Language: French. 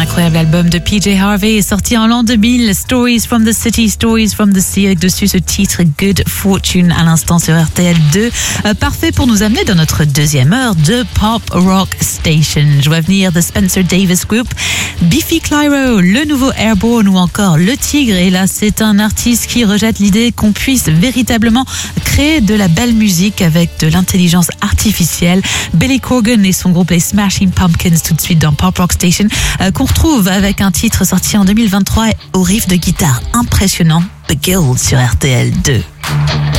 L'incroyable album de PJ Harvey est sorti en l'an 2000. Stories from the City, Stories from the Sea. Avec dessus ce titre Good Fortune à l'instant sur RTL 2. Parfait pour nous amener dans notre deuxième heure de Pop Rock Station. Je vois venir The Spencer Davis Group, Biffy Clyro, le nouveau Airborne ou encore Le Tigre. Et là, c'est un artiste qui rejette l'idée qu'on puisse véritablement créer de la belle musique avec de l'intelligence artificielle. Billy Corgan et son groupe les Smashing Pumpkins tout de suite dans Pop Rock Station, qu'on retrouve avec un titre sorti en 2023 au riff de guitare impressionnant, The Guild sur RTL 2.